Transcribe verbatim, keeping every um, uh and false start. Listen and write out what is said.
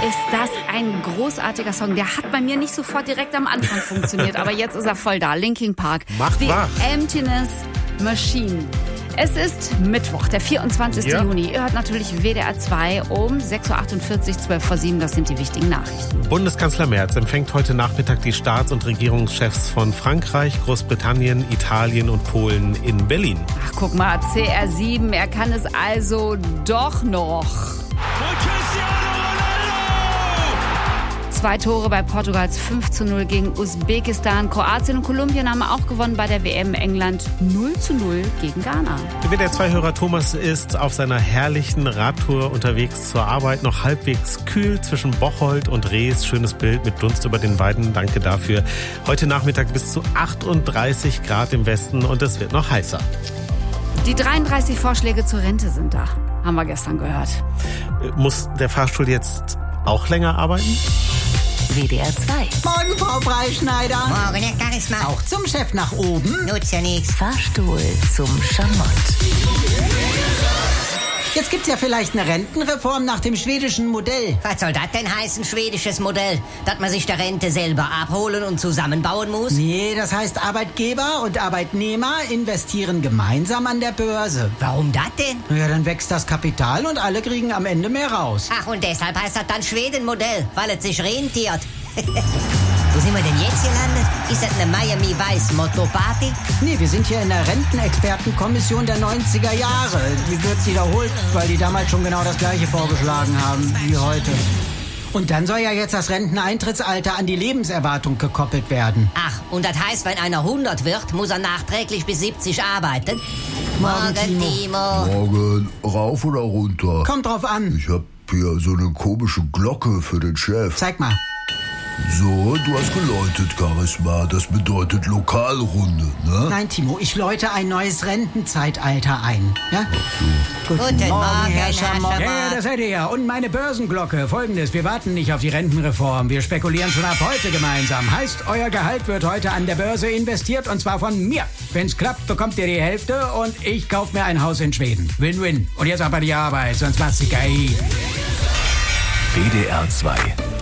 Ist das ein großartiger Song. Der hat bei mir nicht sofort direkt am Anfang funktioniert, aber jetzt ist er voll da. Linkin Park. Macht The wach. Emptiness Machine. Es ist Mittwoch, der vierundzwanzigsten Ja. Juni. Ihr hört natürlich W D R zwei um sechs Uhr achtundvierzig, zwölf vor sieben. Das sind die wichtigen Nachrichten. Bundeskanzler Merz empfängt heute Nachmittag die Staats- und Regierungschefs von Frankreich, Großbritannien, Italien und Polen in Berlin. Ach, guck mal, C R sieben, er kann es also doch noch. Zwei Tore bei Portugals fünf zu null gegen Usbekistan. Kroatien und Kolumbien haben auch gewonnen bei der W M. England null zu null gegen Ghana. Der W D R zwei-Hörer Thomas ist auf seiner herrlichen Radtour unterwegs zur Arbeit. Noch halbwegs kühl zwischen Bocholt und Rees. Schönes Bild mit Dunst über den Weiden. Danke dafür. Heute Nachmittag bis zu achtunddreißig Grad im Westen und es wird noch heißer. Die dreiunddreißig Vorschläge zur Rente sind da. Haben wir gestern gehört. Muss der Fahrstuhl jetzt auch länger arbeiten? W D R zwei. Morgen, Frau Freischneider. Morgen, Herr Charisma. Auch zum Chef nach oben. Nutzt ja nichts. Fahrstuhl zum Schamott. Jetzt gibt's ja vielleicht eine Rentenreform nach dem schwedischen Modell. Was soll das denn heißen, schwedisches Modell? Dass man sich der Rente selber abholen und zusammenbauen muss? Nee, das heißt, Arbeitgeber und Arbeitnehmer investieren gemeinsam an der Börse. Warum das denn? Ja, dann wächst das Kapital und alle kriegen am Ende mehr raus. Ach, und deshalb heißt das dann Schweden-Modell, weil es sich rentiert. Wo sind wir denn jetzt gelandet? Ist das eine Miami Vice Motto-Party? Nee, wir sind hier in der Rentenexpertenkommission der neunziger Jahre. Die wird wiederholt, weil die damals schon genau das Gleiche vorgeschlagen haben wie heute. Und dann soll ja jetzt das Renteneintrittsalter an die Lebenserwartung gekoppelt werden. Ach, und das heißt, wenn einer hundert wird, muss er nachträglich bis siebzig arbeiten? Morgen, Morgen, Timo. Timo. Morgen, rauf oder runter? Kommt drauf an. Ich hab hier so eine komische Glocke für den Chef. Zeig mal. So, du hast geläutet, Charisma. Das bedeutet Lokalrunde, ne? Nein, Timo, ich läute ein neues Rentenzeitalter ein. Ja? Guten Morgen, Herr Herr Schamott. Schamott. Ja, ja, das seid ihr ja. Und meine Börsenglocke. Folgendes, wir warten nicht auf die Rentenreform. Wir spekulieren schon ab heute gemeinsam. Heißt, euer Gehalt wird heute an der Börse investiert und zwar von mir. Wenn's klappt, bekommt ihr die Hälfte und ich kauf mir ein Haus in Schweden. Win-win. Und jetzt ab an die Arbeit, sonst macht's die K I. W D R zwei.